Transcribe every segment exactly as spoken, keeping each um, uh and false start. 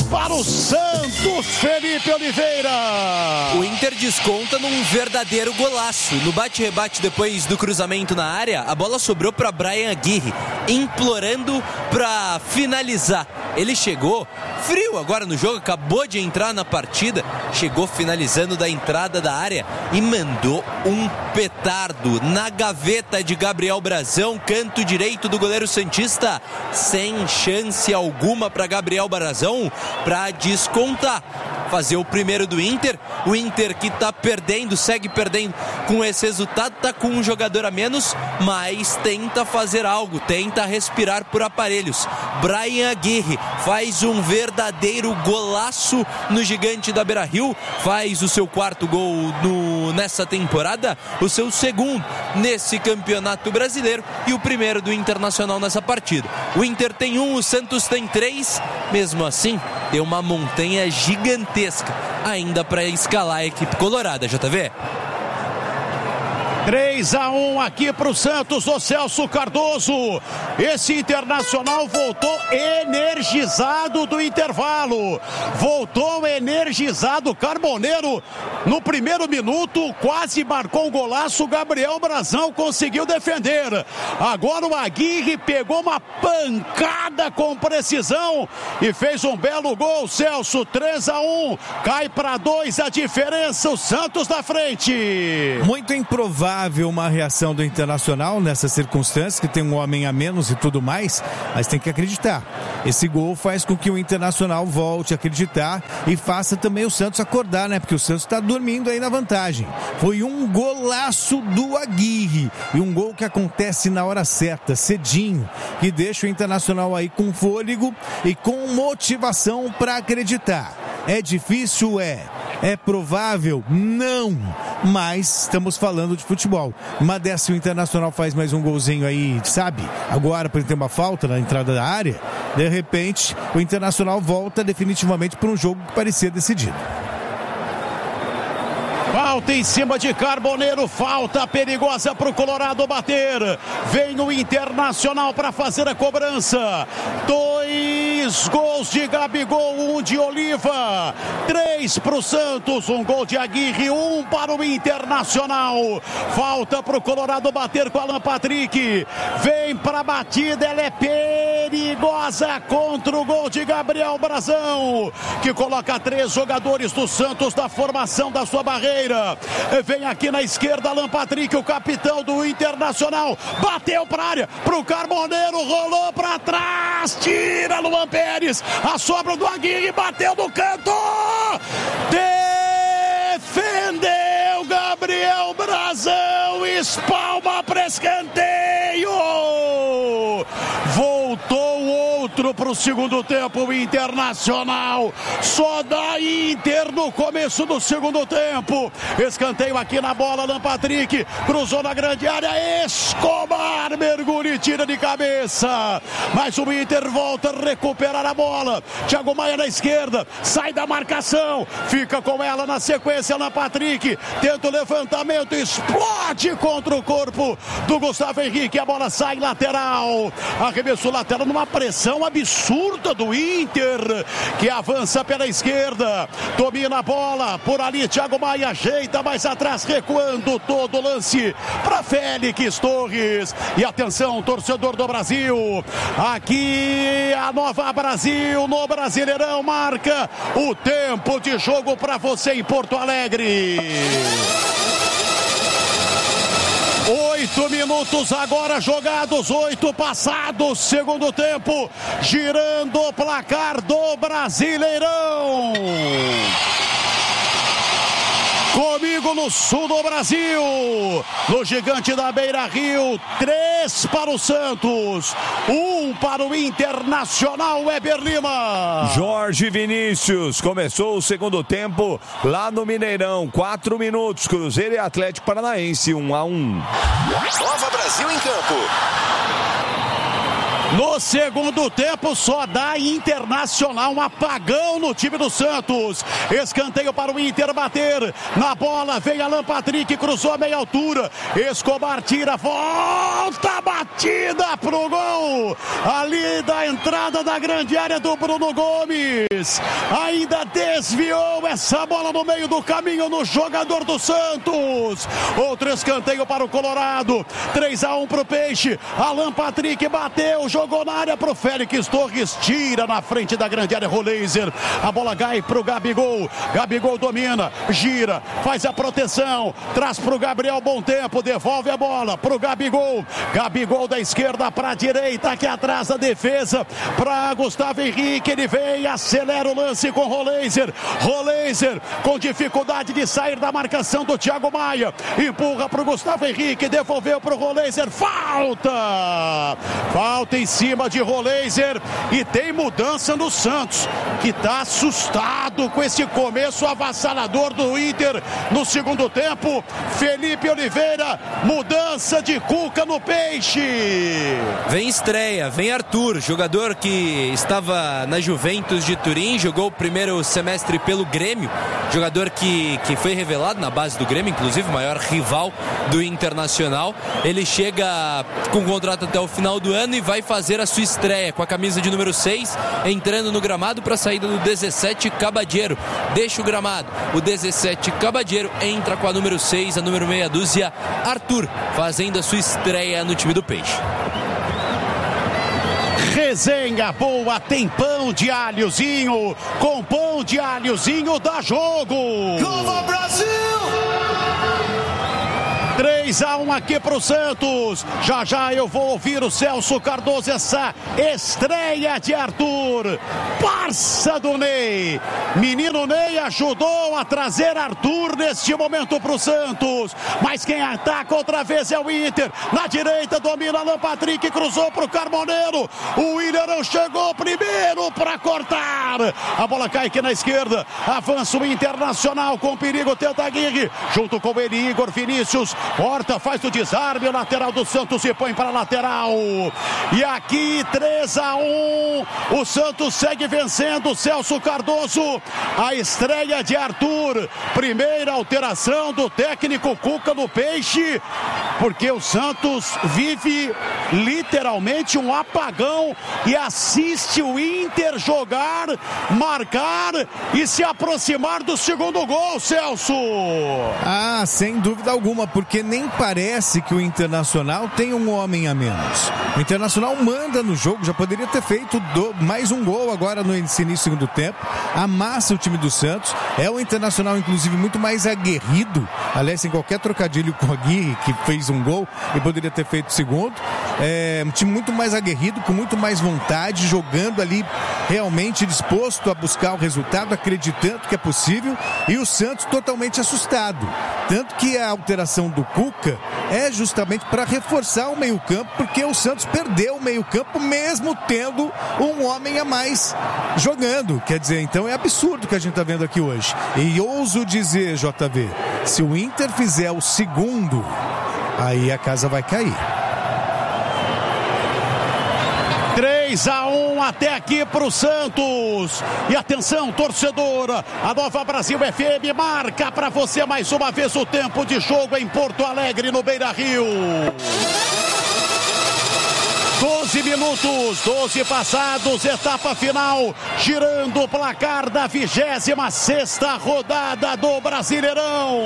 para o Santos, Felipe Oliveira. O Inter desconta num verdadeiro golaço. No bate-rebate depois do cruzamento na área, a bola sobrou para Bryan Aguirre, implorando para finalizar. Ele chegou frio agora no jogo, acabou de entrar na partida, chegou finalizando da entrada da área e mandou um petardo na gaveta de Gabriel Brazão, canto direito do goleiro santista, sem chance alguma para Gabriel Brazão para descontar, fazer o primeiro do Inter. O Inter que tá perdendo, segue perdendo com esse resultado, tá com um jogador a menos, mas tenta fazer algo, tenta respirar por aparelhos. Bryan Aguirre faz um verdadeiro golaço no gigante da Beira-Rio, faz o seu quarto gol no, nessa temporada, o seu segundo nesse campeonato brasileiro e o primeiro do Internacional nessa partida. O Inter tem um, o Santos tem três, mesmo assim deu uma montanha gigantesca ainda para escalar a equipe colorada, J V. três a um aqui para o Santos, o Celso Cardoso. Esse Internacional voltou energizado do intervalo. Voltou energizado. Carboneiro no primeiro minuto quase marcou um golaço. Gabriel Brazão conseguiu defender. Agora o Aguirre pegou uma pancada com precisão e fez um belo gol. Celso, três a um. Cai para dois a diferença. O Santos na frente. Muito improvável uma reação do Internacional nessas circunstâncias, que tem um homem a menos e tudo mais, mas tem que acreditar. Esse gol faz com que o Internacional volte a acreditar e faça também o Santos acordar, né? Porque o Santos está dormindo aí na vantagem. Foi um golaço do Aguirre e um gol que acontece na hora certa, cedinho, que deixa o Internacional aí com fôlego e com motivação para acreditar. É difícil? É. É provável? Não. Mas estamos falando de futebol. Uma dessa, o Internacional faz mais um golzinho aí, sabe? Agora, para ele ter uma falta na entrada da área, de repente, o Internacional volta definitivamente para um jogo que parecia decidido. Falta em cima de Carboneiro, falta perigosa para o Colorado bater. Vem o Internacional para fazer a cobrança. Dois gols de Gabigol, um de Oliva. Três para o Santos, um gol de Aguirre, um para o Internacional. Falta para o Colorado bater com Alan Patrick. Vem para a batida, ela é perigosa contra o gol de Gabriel Brazão, que coloca três jogadores do Santos na formação da sua barreira. Vem aqui na esquerda Alan Patrick, o capitão do Internacional, bateu para a área, para o Carboneiro, rolou para trás, tira Luan Pérez, a sobra do Aguirre, bateu no canto, defendeu Gabriel Brazão, espalma para escanteio, voltou outro para o segundo tempo. O Internacional só dá Inter no começo do segundo tempo. Escanteio aqui na bola, Alan Patrick cruzou na grande área, Escobar mergulha e tira de cabeça, mas o Inter volta a recuperar a bola. Thiago Maia na esquerda, sai da marcação, fica com ela na sequência. Alan Patrick tenta o levantamento, explode contra o corpo do Gustavo Henrique, a bola sai lateral, arremesso lateral numa pressão absurda do Inter, que avança pela esquerda, domina a bola, por ali Thiago Maia ajeita mais atrás, recuando todo o lance para Félix Torres. E atenção, torcedor do Brasil, aqui a Nova Brasil no Brasileirão marca o tempo de jogo para você em Porto Alegre. Oito minutos agora jogados, oito passados, segundo tempo, girando o placar do Brasileirão. Comigo no sul do Brasil, no gigante da Beira-Rio, três para o Santos, um para o Internacional, Weber Lima. Jorge Vinícius, começou o segundo tempo lá no Mineirão, quatro minutos, Cruzeiro e Atlético Paranaense, um a um. Nova Brasil em campo. No segundo tempo, só dá Internacional, um apagão no time do Santos. Escanteio para o Inter bater. Na bola vem Alan Patrick, cruzou a meia altura. Escobar tira, volta a batida pro gol. Ali da entrada da grande área do Bruno Gomes. Ainda desviou essa bola no meio do caminho no jogador do Santos. Outro escanteio para o Colorado. três a um pro Peixe. Alan Patrick bateu, jogou na área pro Félix Torres, tira na frente da grande área Roleiser. A bola cai pro Gabigol. Gabigol domina, gira, faz a proteção, traz pro Gabriel Bom Tempo, devolve a bola pro Gabigol. Gabigol da esquerda pra direita, aqui atrás da defesa pra Gustavo Henrique. Ele vem, acelera o lance com Roleiser. Roleiser com dificuldade de sair da marcação do Thiago Maia. Empurra pro Gustavo Henrique, devolveu pro Roleiser. Falta! Falta em cima de Roleiser e tem mudança no Santos, que tá assustado com esse começo avassalador do Inter no segundo tempo. Felipe Oliveira, mudança de Cuca no Peixe. Vem estreia, vem Arthur, jogador que estava na Juventus de Turim, jogou o primeiro semestre pelo Grêmio, jogador que, que foi revelado na base do Grêmio, inclusive o maior rival do Internacional. Ele chega com contrato até o final do ano e vai fazer a sua estreia com a camisa de número seis, entrando no gramado para a saída do dezessete Cabadeiro. Deixa o gramado, o dezessete Cabadeiro entra com a número seis, a número meia dúzia, Arthur, fazendo a sua estreia no time do Peixe. Resenha boa, tem pão de alhozinho, com pão de alhozinho dá jogo. Viva Brasil! três a um aqui pro Santos. Já já eu vou ouvir o Celso Cardoso, essa estreia de Arthur. Parça do Ney. Menino Ney ajudou a trazer Arthur neste momento pro Santos. Mas quem ataca outra vez é o Inter. Na direita domina Alan Patrick, cruzou pro Carmoneiro. O Willian chegou primeiro para cortar. A bola cai aqui na esquerda. Avança o Internacional com perigo, tenta Aguirre. Junto com ele, Igor Vinícius. Horta faz o desarme, o lateral do Santos se põe para a lateral. E aqui três a um. O Santos segue vencendo. Celso Cardoso. A estreia de Arthur. Primeira alteração do técnico Cuca no Peixe. Porque o Santos vive literalmente um apagão e assiste o Inter jogar, marcar e se aproximar do segundo gol, Celso. Ah, sem dúvida alguma, porque nem parece que o Internacional tem um homem a menos. O Internacional manda no jogo, já poderia ter feito do, mais um gol agora no início do segundo tempo, amassa o time do Santos. É o Internacional, inclusive, muito mais aguerrido, aliás, sem qualquer trocadilho com a Aguirre, que fez um gol e poderia ter feito o segundo. É um time muito mais aguerrido, com muito mais vontade, jogando ali realmente disposto a buscar o resultado, acreditando que é possível, e o Santos totalmente assustado. Tanto que a alteração do Cuca é justamente para reforçar o meio-campo, porque o Santos perdeu o meio-campo mesmo tendo um homem a mais jogando. Quer dizer, então é absurdo o que a gente está vendo aqui hoje. E ouso dizer, J V, se o Inter fizer o segundo, aí a casa vai cair. três a um até aqui pro Santos. E atenção, torcedora, a Nova Brasil F M marca para você mais uma vez o tempo de jogo em Porto Alegre, no Beira-Rio. doze minutos, doze passados, etapa final, girando o placar da vigésima sexta rodada do Brasileirão.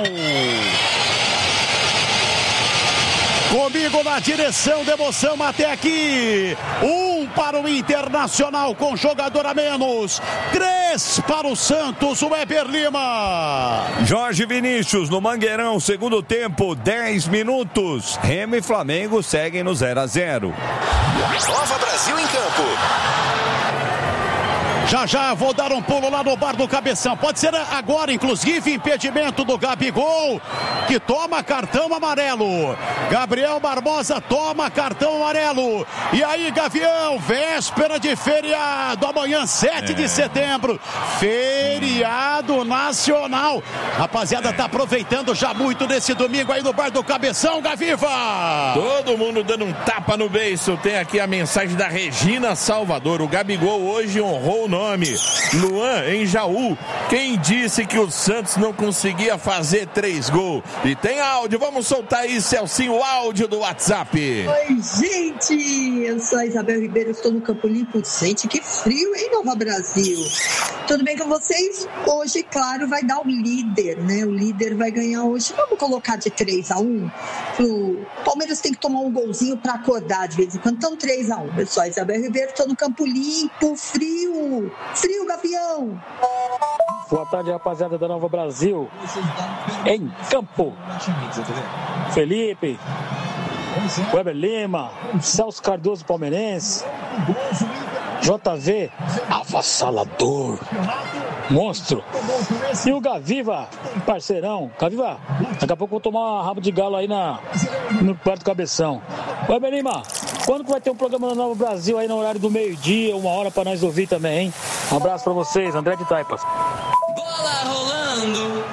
Comigo na direção de emoção até aqui. Um para o Internacional com jogador a menos. Três para o Santos, o Weber Lima. Jorge Vinícius no Mangueirão, segundo tempo, dez minutos. Remo e Flamengo seguem no zero a zero. Nova Brasil em campo. Já já vou dar um pulo lá no bar do Cabeção. Pode ser agora, inclusive, impedimento do Gabigol, que toma cartão amarelo. Gabriel Barbosa toma cartão amarelo. E aí, Gavião, véspera de feriado, amanhã, sete de setembro, feriado nacional. Rapaziada, tá aproveitando já muito nesse domingo aí no bar do Cabeção, Gaviva. Todo mundo dando um tapa no beiço. Tem aqui a mensagem da Regina Salvador. O Gabigol hoje honrou o nome. Luan, em Jaú. Quem disse que o Santos não conseguia fazer três gols? E tem áudio, vamos soltar aí, Celcinho, o áudio do WhatsApp. Oi, gente, eu sou a Isabel Ribeiro, estou no Campo Limpo. Gente, que frio, hein, Nova Brasil? Tudo bem com vocês? Hoje, claro, vai dar o líder, né? O líder vai ganhar hoje. Vamos colocar de três a um? O Palmeiras tem que tomar um golzinho para acordar de vez em quando. Então, três a um. Eu sou a Isabel Ribeiro, estou no Campo Limpo, frio. Frio, Gavião. Boa tarde, rapaziada da Nova Brasil. Em campo, Felipe, Weber Lima, Celso Cardoso Palmeirense, J V avassalador, monstro, e o Gaviva, parceirão. Gaviva, daqui a pouco eu vou tomar uma rabo de galo aí na, no perto do Cabeção. Weber Lima, quando que vai ter um programa na Nova Brasil aí no horário do meio-dia, uma hora pra nós ouvir também, hein? Um abraço pra vocês, André de Taipas. Bola rolando.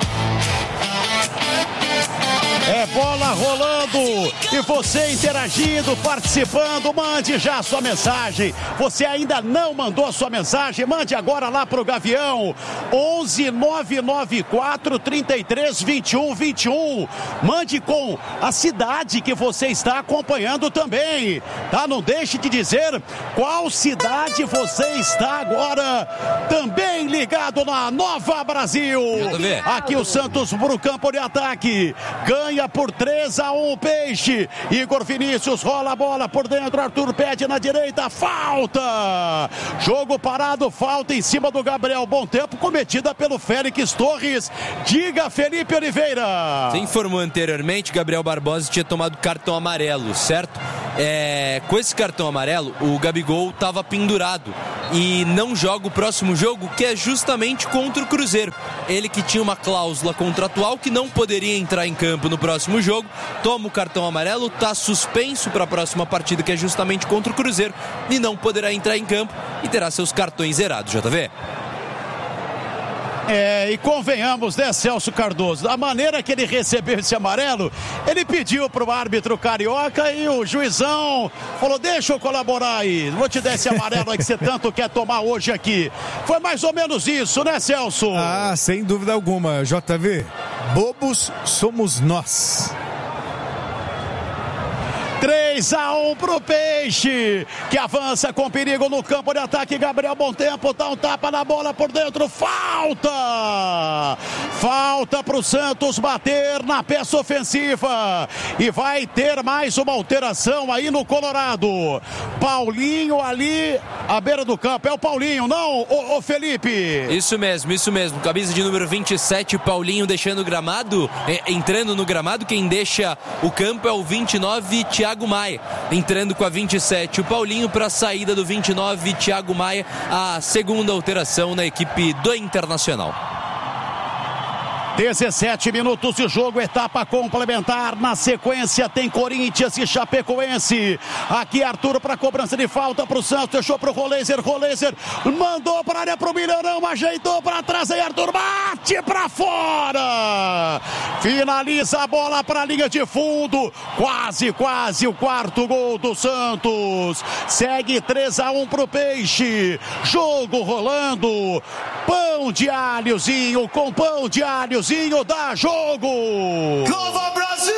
É bola rolando e você interagindo, participando, mande já a sua mensagem. Você ainda não mandou a sua mensagem? Mande agora lá pro Gavião, onze nove nove quatro, trinta e três, vinte e um, vinte e um. Mande com a cidade que você está acompanhando também, tá? Não deixe de dizer qual cidade você está agora também ligado na Nova Brasil. Aqui o Santos pro campo de ataque, ganha por três a um, Peixe. Igor Vinícius rola a bola por dentro, Arthur pede na direita, falta. Jogo parado, falta em cima do Gabriel. Bom tempo cometida pelo Félix Torres. Diga, Felipe Oliveira. Você informou anteriormente, Gabriel Barbosa tinha tomado cartão amarelo, certo? É, com esse cartão amarelo, o Gabigol estava pendurado e não joga o próximo jogo, que é justamente contra o Cruzeiro. Ele que tinha uma cláusula contratual que não poderia entrar em campo no próximo jogo, toma o cartão amarelo, está suspenso para a próxima partida, que é justamente contra o Cruzeiro, e não poderá entrar em campo e terá seus cartões zerados, J V. É, e convenhamos, né, Celso Cardoso, da maneira que ele recebeu esse amarelo, ele pediu pro árbitro carioca e o juizão falou, deixa eu colaborar aí, vou te dar esse amarelo aí que você tanto quer tomar hoje aqui. Foi mais ou menos isso, né, Celso? Ah, sem dúvida alguma, J V. Bobos somos nós. três a um pro Peixe, que avança com perigo no campo de ataque. Gabriel Bom Tempo dá um tapa na bola por dentro, falta! Falta pro Santos bater na peça ofensiva e vai ter mais uma alteração aí no Colorado. Paulinho ali à beira do campo, é o Paulinho, não, o, o Felipe? Isso mesmo, isso mesmo, camisa de número vinte e sete, Paulinho deixando o gramado, é, entrando no gramado. Quem deixa o campo é o vinte e nove, Thiago Maia, entrando com a vinte e sete, o Paulinho, para a saída do vinte e nove, Thiago Maia, a segunda alteração na equipe do Internacional. dezessete minutos de jogo, etapa complementar. Na sequência tem Corinthians e Chapecoense. Aqui Arthur para cobrança de falta para o Santos, deixou para o Roleiser, Roleiser mandou para a área para o Milhão, ajeitou para trás aí Arthur, bate para fora, finaliza a bola para a linha de fundo, quase, quase o quarto gol do Santos. Segue três a um para o Peixe, jogo rolando, pão de alhozinho com pão de alho dá jogo. Nova Brasil!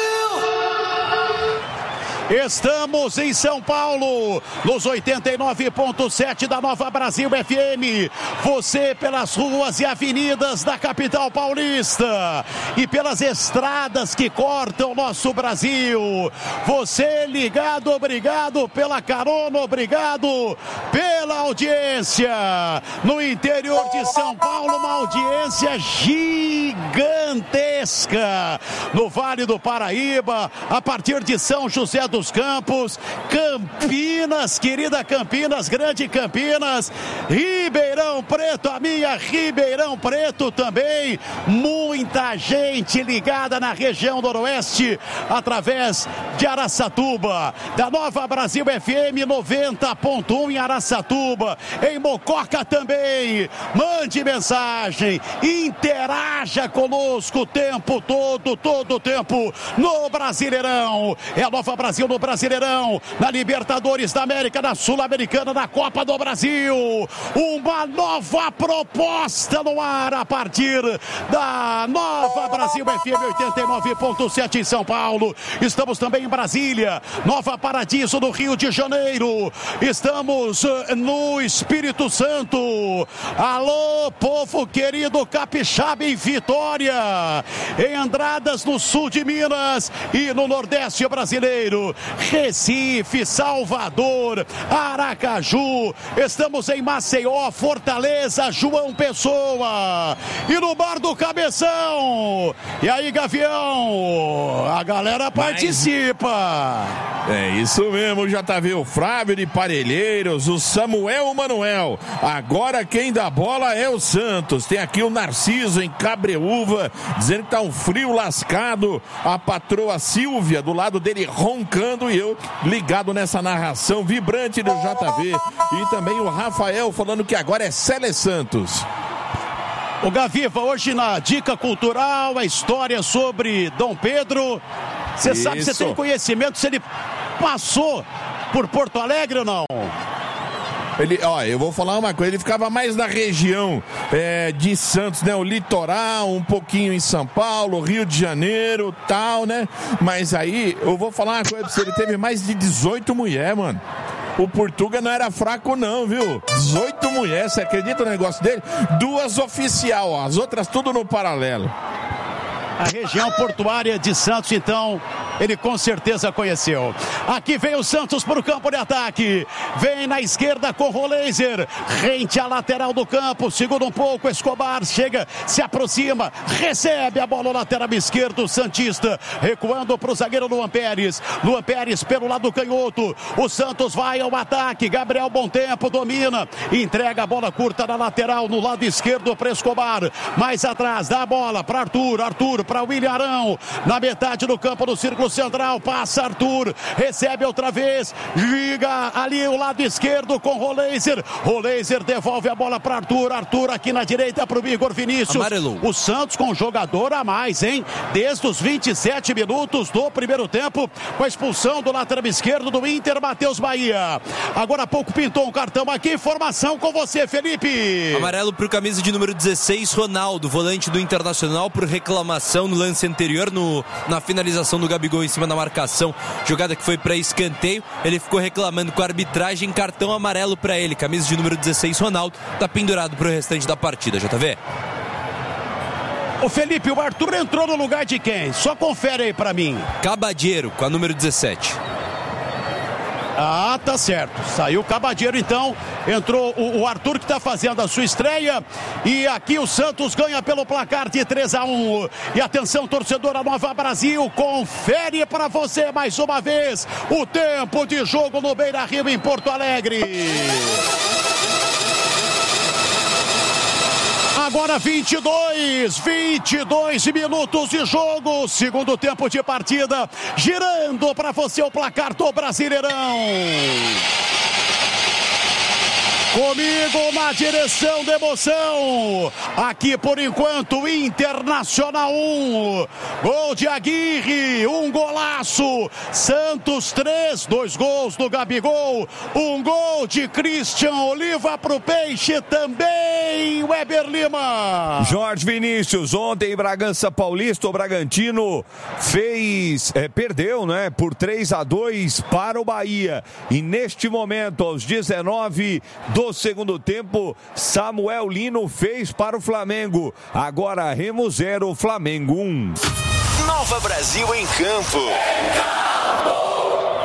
Estamos em São Paulo, nos oitenta e nove ponto sete da Nova Brasil F M. Você pelas ruas e avenidas da capital paulista e pelas estradas que cortam o nosso Brasil. Você ligado, obrigado pela carona, obrigado pela audiência. No interior de São Paulo, uma audiência gigante. gigantesca no Vale do Paraíba, a partir de São José dos Campos, Campinas, querida Campinas, grande Campinas, Ribeirão Preto, a minha Ribeirão Preto também, muita gente ligada na região noroeste, através de Araçatuba, da Nova Brasil F M noventa ponto um em Araçatuba, em Mococa também. Mande mensagem, interaja conosco o tempo todo, todo o tempo no Brasileirão. É a Nova Brasil no Brasileirão, na Libertadores da América, na Sul-Americana, na Copa do Brasil. Uma nova proposta no ar a partir da Nova Brasil F M oitenta e nove ponto sete em São Paulo. Estamos também em Brasília, Nova Paradiso no Rio de Janeiro. Estamos no Espírito Santo. Alô, povo querido capixaba em Vitória, em Andradas, no sul de Minas e no Nordeste brasileiro, Recife, Salvador, Aracaju. Estamos em Maceió, Fortaleza, João Pessoa e no Bar do Cabeção. E aí, Gavião, a galera participa. É isso mesmo, já tá vendo o Flávio de Parelheiros, o Samuel Manuel. Agora quem dá bola é o Santos. Tem aqui o Narciso em Cabreúva, dizendo que tá um frio lascado. A patroa Silvia do lado dele roncando e eu ligado nessa narração vibrante do J V. E também o Rafael falando que agora é Célé Santos. O Gaviva, hoje na Dica Cultural, a história sobre Dom Pedro. Você sabe, você tem conhecimento se ele passou por Porto Alegre ou não? Ele, ó, eu vou falar uma coisa, ele ficava mais na região é, de Santos, né? O litoral, um pouquinho em São Paulo, Rio de Janeiro, tal, né? Mas aí, eu vou falar uma coisa pra você, ele teve mais de dezoito mulheres, mano. O Portuga não era fraco não, viu? dezoito mulheres, você acredita no negócio dele? Duas oficial, ó, as outras tudo no paralelo. A região portuária de Santos, então, ele com certeza conheceu. Aqui vem o Santos para o campo de ataque. Vem na esquerda com o Laser. Rente à lateral do campo. Segura um pouco. Escobar chega, se aproxima. Recebe a bola lateral esquerdo. Santista recuando para o zagueiro Luan Pérez. Luan Pérez pelo lado canhoto. O Santos vai ao ataque. Gabriel Bom Tempo domina. Entrega a bola curta na lateral no lado esquerdo para Escobar. Mais atrás dá a bola para Arthur. Arthur para William Arão, na metade do campo do círculo central, passa Arthur, recebe outra vez, liga ali o lado esquerdo com Roleiser, Roleiser devolve a bola para Arthur, Arthur aqui na direita para o Igor Vinícius. Amarelo. O Santos com um jogador a mais, hein? Desde os vinte e sete minutos do primeiro tempo, com a expulsão do lateral esquerdo do Inter, Matheus Bahia. Agora há pouco pintou um cartão aqui, informação com você, Felipe. Amarelo para o camisa de número dezesseis, Ronaldo, volante do Internacional, por reclamação no lance anterior, no, na finalização do Gabigol em cima da marcação, jogada que foi para escanteio. Ele ficou reclamando com a arbitragem, cartão amarelo para ele. Camisa de número dezesseis, Ronaldo, tá pendurado pro restante da partida, J V. Ô Felipe, o Arthur entrou no lugar de quem? Só confere aí para mim. Cabadeiro, com a número dezessete. Ah, tá certo. Saiu o Cabadeiro, então. Entrou o, o Arthur, que está fazendo a sua estreia. E aqui o Santos ganha pelo placar de três a um. E atenção, torcedora Nova Brasil, confere para você mais uma vez o tempo de jogo no Beira-Rio, em Porto Alegre. Agora vinte e dois, vinte e dois minutos de jogo, segundo tempo de partida, girando para você o placar do Brasileirão. Comigo na direção da emoção, aqui por enquanto Internacional um, gol de Aguirre, um golaço, Santos três, dois gols do Gabigol, um gol de Christian Oliva pro Peixe também, Weber Lima. Jorge Vinícius, ontem em Bragança Paulista, o Bragantino fez, é, perdeu, né, por três a dois para o Bahia, e neste momento, aos dezenove do segundo tempo, Samuel Lino fez para o Flamengo. Agora Remo zero, Flamengo um. Nova Brasil em campo.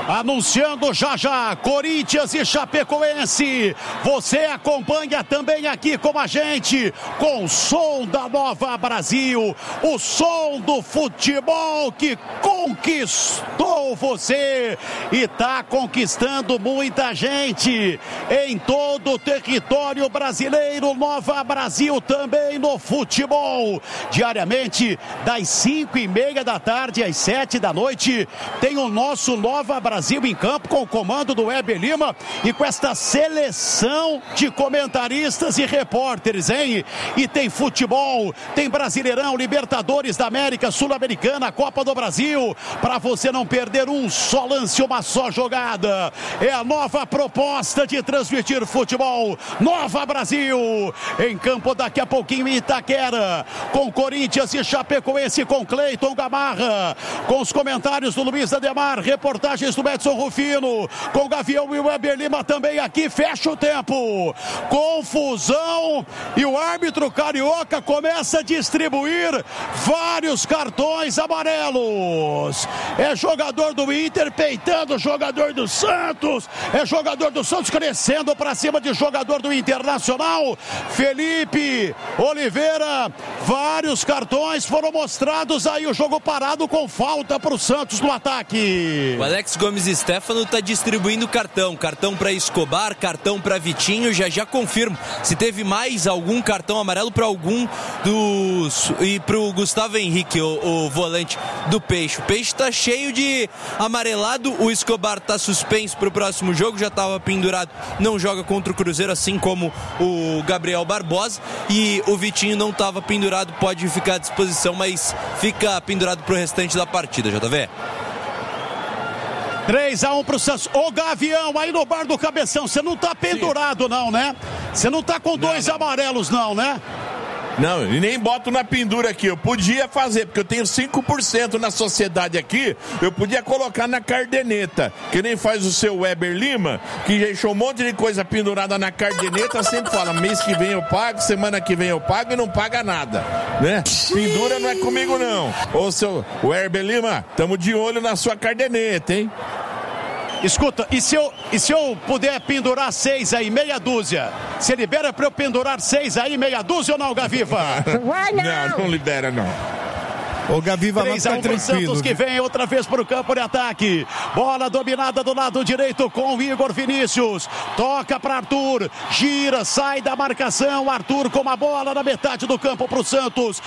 anunciando já já Corinthians e Chapecoense. Você acompanha também aqui com a gente, com o som da Nova Brasil, o som do futebol que conquistou você e tá conquistando muita gente em todo o território brasileiro. Nova Brasil também no futebol. Diariamente, das cinco e meia da tarde às sete da noite, tem o nosso Nova Brasil em campo com o comando do Weber Lima e com esta seleção de comentaristas e repórteres, hein? E tem futebol, tem Brasileirão, Libertadores da América, Sul-Americana, Copa do Brasil, para você não perder um só lance, uma só jogada. É a nova proposta de transmitir futebol. Nova Brasil, em campo daqui a pouquinho em Itaquera, com Corinthians e Chapecoense, com Cleiton Gamarra, com os comentários do Luiz Ademar, reportagens do Edson Rufino, com Gavião e o Weber Lima também aqui. Fecha o tempo, confusão, e o árbitro carioca começa a distribuir vários cartões amarelos. É jogador do Inter peitando o jogador do Santos, é jogador do Santos crescendo para cima de jogador do Internacional. Felipe Oliveira, vários cartões foram mostrados aí, o jogo parado com falta para o Santos no ataque. O Alex Gomes Stefano está distribuindo cartão, cartão para Escobar, cartão para Vitinho. Já já confirmo se teve mais algum cartão amarelo para algum dos, e para o Gustavo Henrique, o, o volante do Peixe. O Peixe está cheio de amarelado. O Escobar está suspenso para o próximo jogo, já estava pendurado, não joga contra o Cruzeiro, assim como o Gabriel Barbosa, e o Vitinho não estava pendurado, pode ficar à disposição, mas fica pendurado para o restante da partida. J V. três a um pro Santos. Ô Gavião, aí no bar do Cabeção, você não tá pendurado não, né? Você não tá com dois não, não. amarelos não, né? Não, e nem boto na pendura aqui. Eu podia fazer, porque eu tenho cinco por cento na sociedade aqui. Eu podia colocar na cardeneta, que nem faz o seu Weber Lima, que deixou um monte de coisa pendurada na cardeneta. Sempre fala, mês que vem eu pago, semana que vem eu pago, e não paga nada, né? Pendura não é comigo não. Ô seu Weber Lima, tamo de olho na sua cardeneta, hein? Escuta, e se, eu, e se eu puder pendurar seis aí, meia dúzia? Você libera pra eu pendurar seis aí, meia dúzia ou não, Gaviva? Não, não libera não. O Gaviva três a um pro Santos, que vem outra vez para o campo de ataque. Bola dominada do lado direito com o Igor Vinícius. Toca para Arthur. Gira, sai da marcação. Arthur com uma bola na metade do campo para o Santos.